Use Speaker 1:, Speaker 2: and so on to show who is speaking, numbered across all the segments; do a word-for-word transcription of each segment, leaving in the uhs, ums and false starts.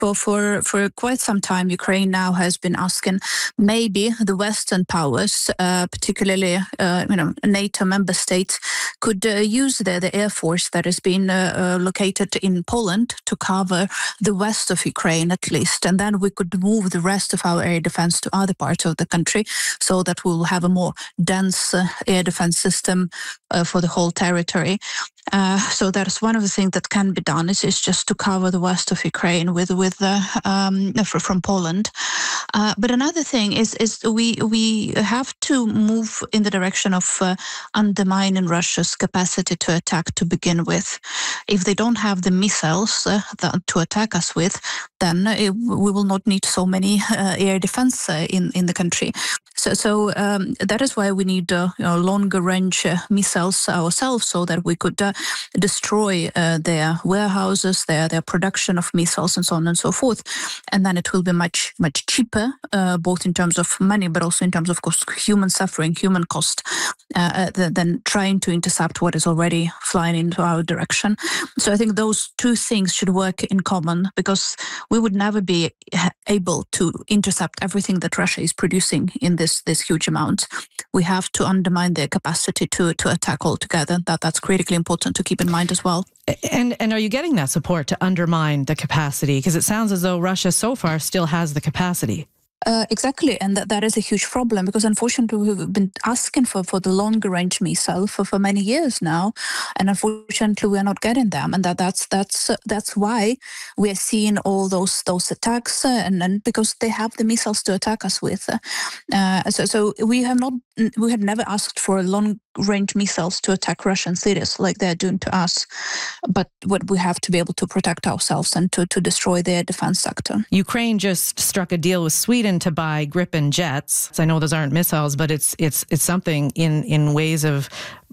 Speaker 1: For, for for quite some time, Ukraine now has been asking maybe the Western powers, uh, particularly uh, you know NATO member states, could uh, use the, the air force that has been uh, uh, located in Poland to cover the west of Ukraine at least, and then we could move the rest of our air defense to other parts of the country, so that we will have a more dense uh, air defense system uh, for the whole territory. Uh, so that is one of the things that can be done. Is, is just to cover the west of Ukraine with with uh, um, from Poland. Uh, but another thing is is we we have to move in the direction of uh, undermining Russia's capacity to attack to begin with. If they don't have the missiles uh, that, to attack us with, then it, we will not need so many uh, air defense uh, in in the country. So, so um, that is why we need uh, you know, longer range uh, missiles ourselves, so that we could uh, destroy uh, their warehouses, their their production of missiles, and so on and so forth. And then it will be much much cheaper, uh, both in terms of money, but also in terms of course human suffering, human cost, uh, uh, than trying to intercept what is already flying into our direction. So I think those two things should work in common, because we would never be able to intercept everything that Russia is producing in this this huge amount. We have to undermine their capacity to to attack altogether. That that's critically important to keep in mind as well.
Speaker 2: And and are you getting that support to undermine the capacity? Because it sounds as though Russia so far still has the capacity.
Speaker 1: Uh, exactly, and that, that is a huge problem, because unfortunately we've been asking for, for the longer range missile for, for many years now, and unfortunately we are not getting them, and that that's that's uh, that's why we are seeing all those those attacks, uh, and, and because they have the missiles to attack us with. Uh, so so we have not we have never asked for long range missiles to attack Russian cities like they're doing to us, but what we have to be able to protect ourselves and to to destroy their defense sector.
Speaker 2: Ukraine just struck a deal with Sweden to buy Gripen jets. I know those aren't missiles, but it's it's it's something in in ways of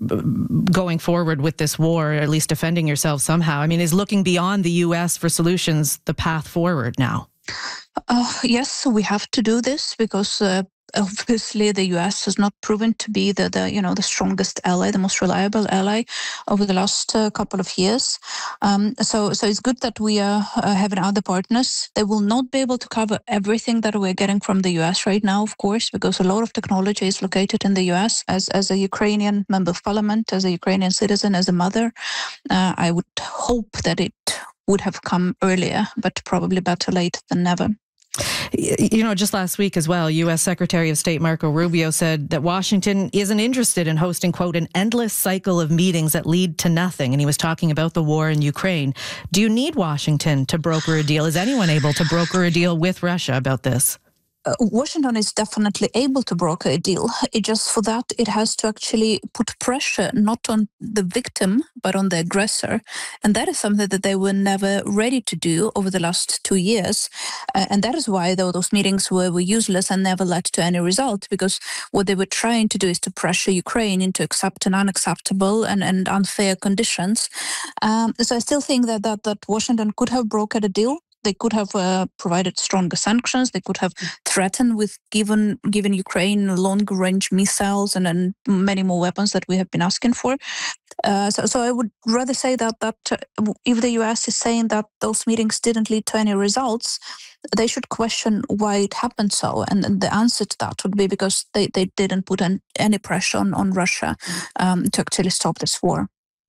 Speaker 2: going forward with this war, or at least defending yourself somehow. I mean, is looking beyond the U S for solutions the path forward now?
Speaker 1: Uh, yes, we have to do this, because uh, obviously the U S has not proven to be the, the you know the strongest ally, the most reliable ally over the last uh, couple of years. Um, so so it's good that we are uh, having other partners. They will not be able to cover everything that we're getting from the U S right now, of course, because a lot of technology is located in the U S. As as a Ukrainian member of parliament, as a Ukrainian citizen, as a mother, uh, I would hope that it would have come earlier, but probably better late than never.
Speaker 2: You know, just last week as well, U S Secretary of State Marco Rubio said that Washington isn't interested in hosting, quote, an endless cycle of meetings that lead to nothing. And he was talking about the war in Ukraine. Do you need Washington to broker a deal? Is anyone able to broker a deal with Russia about this?
Speaker 1: Uh, Washington is definitely able to broker a deal. It just for that, it has to actually put pressure not on the victim, but on the aggressor. And that is something that they were never ready to do over the last two years. Uh, and that is why, though, those meetings were, were useless and never led to any result, because what they were trying to do is to pressure Ukraine into accepting unacceptable and, and unfair conditions. Um, so I still think that, that, that Washington could have brokered a deal. They could have uh, provided stronger sanctions. They could have threatened with given given Ukraine longer range missiles and, and many more weapons that we have been asking for. Uh, so, so I would rather say that that uh, if the U S is saying that those meetings didn't lead to any results, they should question why it happened so. And, and the answer to that would be because they, they didn't put an, any pressure on, on Russia um, to actually stop this war.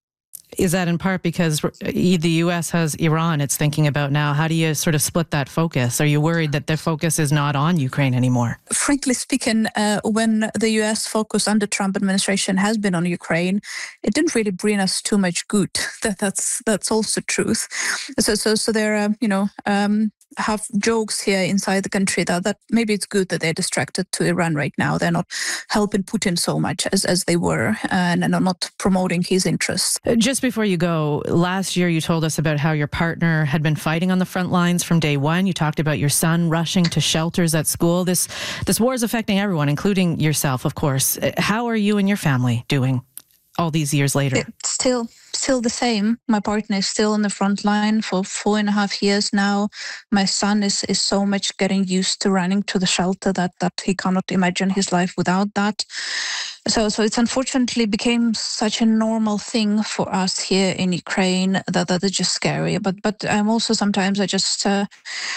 Speaker 2: Is that in part because the U S has Iran it's thinking about now? How do you sort of split that focus? Are you worried that their focus is not on Ukraine anymore?
Speaker 1: Frankly speaking, uh, when the U S focus under Trump administration has been on Ukraine, it didn't really bring us too much good. That, that's that's also truth. So so so there are, you know, um, have jokes here inside the country that, that maybe it's good that they're distracted to Iran right now. They're not helping Putin so much as, as they were, and, and are not promoting his interests.
Speaker 2: Just before you go, last year you told us about how your partner had been fighting on the front lines from day one. You talked about your son rushing to shelters at school. This this war is affecting everyone, including yourself, of course. How are you and your family doing all these years later?
Speaker 1: It's still still the same. My partner is still on the front line for four and a half years now. My son is, is so much getting used to running to the shelter that, that he cannot imagine his life without that. So, so it's unfortunately became such a normal thing for us here in Ukraine that that is just scary. But, but I'm also sometimes I just uh,